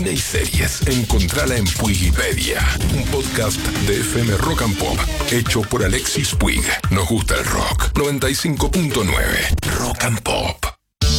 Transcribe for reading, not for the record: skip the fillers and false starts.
cine y series. Encontrala en Puigipedia, un podcast de FM Rock and Pop, hecho por Alexis Puig. Nos gusta el rock. 95.9 Rock and Pop.